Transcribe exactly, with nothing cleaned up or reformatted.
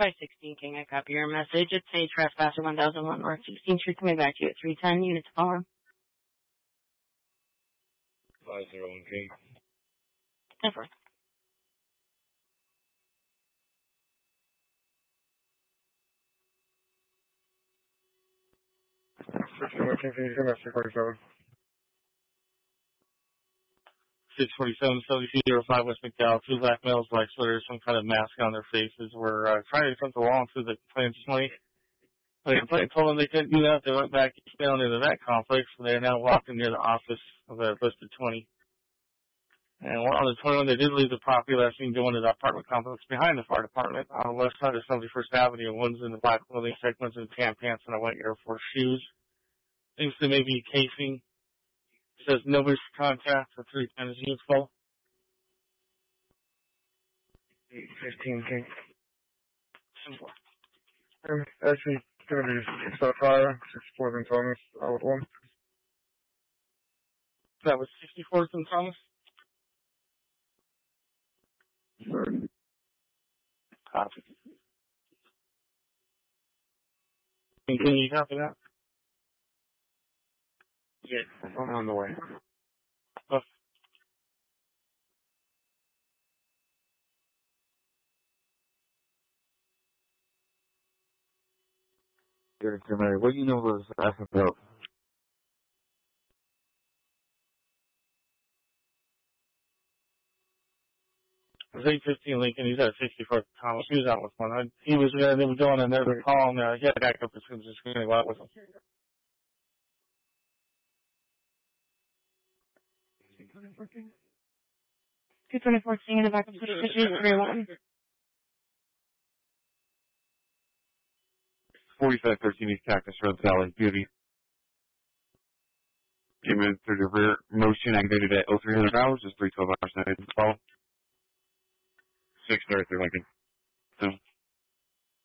five sixteen King, I copy your message. It's a trespasser one thousand one North sixteenth Street coming back to you at three ten. Units following. five zero one King. Never. sixty-one King, can you come at six forty-seven? six forty-seven, seventy-two oh five West McDowell. Two black males, black sweaters, some kind of mask on their faces. Were uh, trying to come along to the complainant's complaint. The complainant told them they couldn't do that. They went back down into that complex, and they are now walking near the office of the listed twenty. And on the twenty-one, they did leave the property last seen going to the apartment complex behind the fire department on the west side of seventy-first Avenue. One's in the black clothing, second one's in tan pants and a white Air Force shoes. Seems to maybe casing. It says nobody's contact for three times useful. eight fifteen King. Simple. Um, actually, it's going to be Sapphire, sixty-fourth and Thomas, out one. That was sixty-fourth and Thomas? Sorry. Copy. Can you copy that? Yeah, I'm on the way. Oh. What do you know was asking about? It was eight fifteen Lincoln. He's at sixty-fourth Thomas. He was out with one. I, he was uh, they were going in there to call him. Uh, he had to back up as soon as he was going to go out with him. two twenty-four King in the back of three one. forty-five thirteen East Cactus Road, Valley, Beauty. Came in through the rear motion, activated at oh three hundred hours, just three twelve hours night. Follow. six thirty-three Lincoln. So.